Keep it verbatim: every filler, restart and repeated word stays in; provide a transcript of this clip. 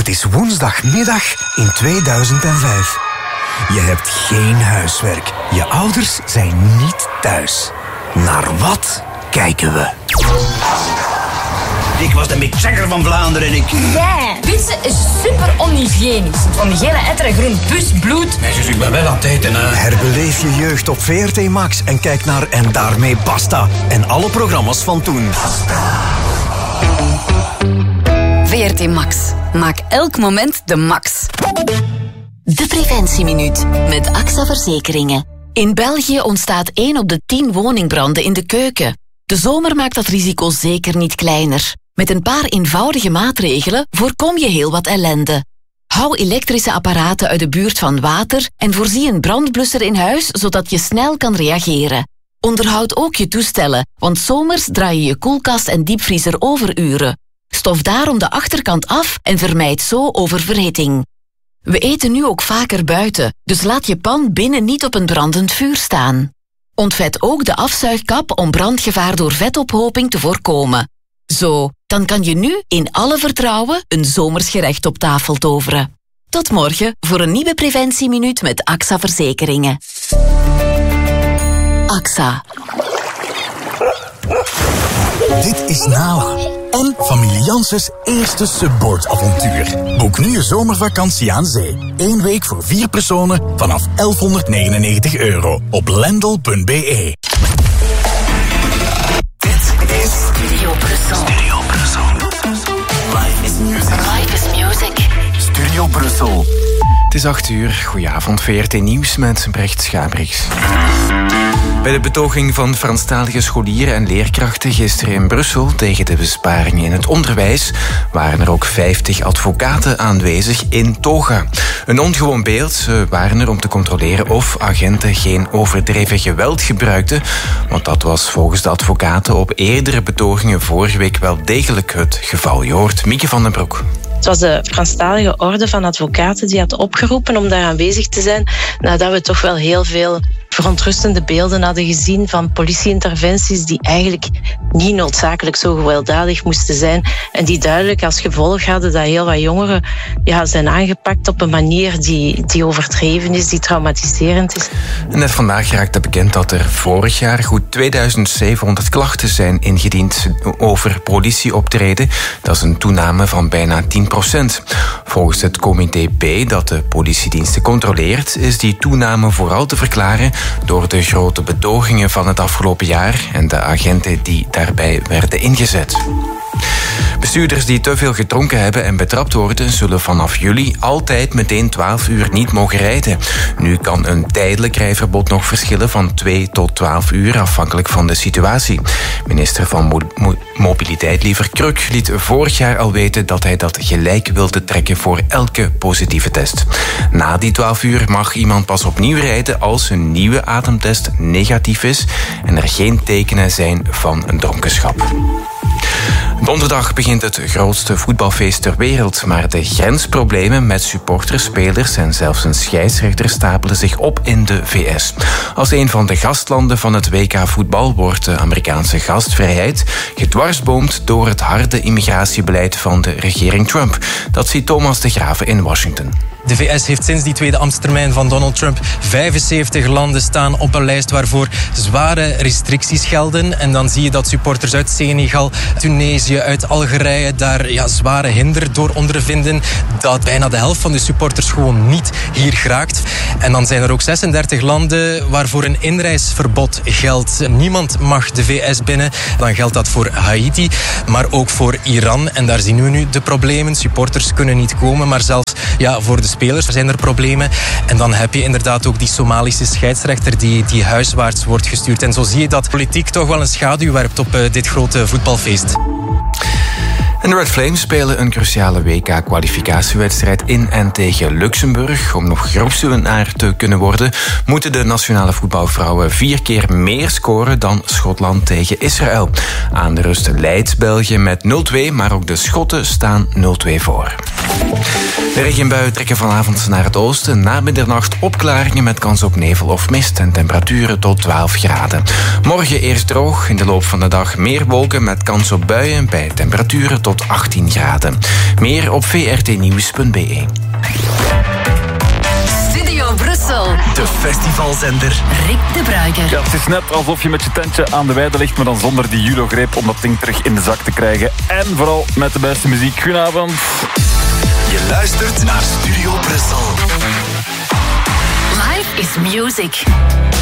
is woensdagmiddag in tweeduizend vijf. Je hebt geen huiswerk. Je ouders zijn niet thuis. Naar wat kijken we? Ik was de Mick Jagger van Vlaanderen en ik... Nee, pizza is super onhygiënisch. Van die gele etter en groen pus, bloed. Nee, zus, ik ben wel aan het eten, hè. Herbeleef je jeugd op V R T Max en kijk naar En Daarmee Basta. En alle programma's van toen. V R T Max. Maak elk moment de max. De Preventieminuut met A X A Verzekeringen. In België ontstaat één op de tien woningbranden in de keuken. De zomer maakt dat risico zeker niet kleiner. Met een paar eenvoudige maatregelen voorkom je heel wat ellende. Hou elektrische apparaten uit de buurt van water en voorzie een brandblusser in huis zodat je snel kan reageren. Onderhoud ook je toestellen, want zomers draai je je koelkast en diepvriezer overuren. Stof daarom de achterkant af en vermijd zo oververhitting. We eten nu ook vaker buiten, dus laat je pan binnen niet op een brandend vuur staan. Ontvet ook de afzuigkap om brandgevaar door vetophoping te voorkomen. Zo, dan kan je nu in alle vertrouwen een zomers gerecht op tafel toveren. Tot morgen voor een nieuwe Preventieminuut met A X A Verzekeringen. A X A. Dit is Nala en familie Janssens eerste subboardavontuur. Boek nu je zomervakantie aan zee. Eén week voor vier personen vanaf elfhonderdnegenennegentig euro op lendl punt b e. Dit is Studio Brussel. Studio Brussel. Life is music. Life is music. Studio Brussel. Het is acht uur. Goedenavond, V R T Nieuws met Brecht Schabriks. Bij de betoging van Franstalige scholieren en leerkrachten gisteren in Brussel tegen de besparingen in het onderwijs waren er ook vijftig advocaten aanwezig in toga. Een ongewoon beeld. Ze waren er om te controleren of agenten geen overdreven geweld gebruikten, want dat was volgens de advocaten op eerdere betogingen vorige week wel degelijk het geval. Je hoort Mieke van den Broek. Het was de Franstalige orde van advocaten die had opgeroepen om daar aanwezig te zijn, nadat we toch wel heel veel verontrustende beelden hadden gezien van politieinterventies die eigenlijk niet noodzakelijk zo gewelddadig moesten zijn en die duidelijk als gevolg hadden dat heel wat jongeren ja, zijn aangepakt op een manier die, die overdreven is, die traumatiserend is. En net vandaag raakte bekend dat er vorig jaar goed tweeduizend zevenhonderd klachten zijn ingediend over politieoptreden. Dat is een toename van bijna tien procent. Volgens het comité P dat de politiediensten controleert is die toename vooral te verklaren door de grote betogingen van het afgelopen jaar en de agenten die daarbij werden ingezet. Bestuurders die te veel gedronken hebben en betrapt worden, zullen vanaf juli altijd meteen twaalf uur niet mogen rijden. Nu kan een tijdelijk rijverbod nog verschillen van twee tot twaalf uur, afhankelijk van de situatie. Minister van Mo- Mo- Mobiliteit Liever Kruk liet vorig jaar al weten dat hij dat gelijk wilde trekken voor elke positieve test. Na die twaalf uur mag iemand pas opnieuw rijden als een nieuwe ademtest negatief is en er geen tekenen zijn van een dronkenschap. Donderdag begint het grootste voetbalfeest ter wereld, maar de grensproblemen met supporters, spelers en zelfs een scheidsrechter stapelen zich op in de V S. Als een van de gastlanden van het W K voetbal wordt de Amerikaanse gastvrijheid gedwarsboomd door het harde immigratiebeleid van de regering Trump. Dat ziet Thomas de Graven in Washington. De V S heeft sinds die tweede ambtstermijn van Donald Trump vijfenzeventig landen staan op een lijst waarvoor zware restricties gelden. En dan zie je dat supporters uit Senegal, Tunesië, uit Algerije daar ja, zware hinder door ondervinden. Dat bijna de helft van de supporters gewoon niet hier geraakt. En dan zijn er ook zesendertig landen waarvoor een inreisverbod geldt. Niemand mag de V S binnen. Dan geldt dat voor Haiti, maar ook voor Iran. En daar zien we nu de problemen. Supporters kunnen niet komen, maar zelfs ja, voor de spelers zijn er problemen. En dan heb je inderdaad ook die Somalische scheidsrechter die, die huiswaarts wordt gestuurd. En zo zie je dat politiek toch wel een schaduw werpt op uh, dit grote voetbalfeest. En de Red Flames spelen een cruciale W K-kwalificatiewedstrijd in en tegen Luxemburg. Om nog groepswinnaar te kunnen worden, moeten de nationale voetbalvrouwen vier keer meer scoren dan Schotland tegen Israël. Aan de rust leidt België met nul twee, maar ook de Schotten staan nul twee voor. De regenbuien trekken vanavond naar het oosten. Na middernacht opklaringen met kans op nevel of mist en temperaturen tot twaalf graden. Morgen eerst droog, in de loop van de dag meer wolken met kans op buien bij temperaturen tot tot achttien graden. Meer op v r t nieuws punt b e. Studio Brussel. De festivalzender. Rick de Bruyker. Ja, het is net alsof je met je tentje aan de weide ligt, maar dan zonder die julogreep om dat ding terug in de zak te krijgen. En vooral met de beste muziek. Goedenavond. Je luistert naar Studio Brussel. Life is music.